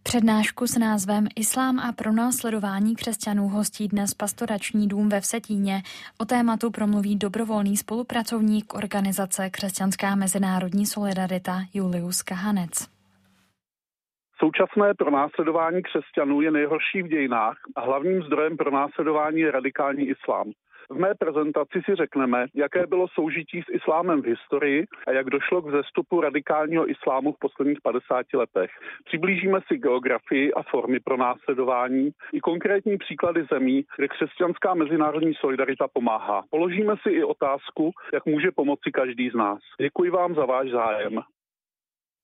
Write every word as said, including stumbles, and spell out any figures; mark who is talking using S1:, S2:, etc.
S1: Přednášku s názvem Islám a pronásledování křesťanů hostí dnes Pastorační dům ve Vsetíně. O tématu promluví dobrovolný spolupracovník organizace Křesťanská mezinárodní solidarita Julius Kahanec.
S2: Současné pronásledování křesťanů je nejhorší v dějinách a hlavním zdrojem pronásledování je radikální islám. V mé prezentaci si řekneme, jaké bylo soužití s islámem v historii a jak došlo k vzestupu radikálního islámu v posledních padesáti letech. Přiblížíme si geografii a formy pronásledování i konkrétní příklady zemí, kde křesťanská mezinárodní solidarita pomáhá. Položíme si i otázku, jak může pomoci každý z nás. Děkuji vám za váš zájem.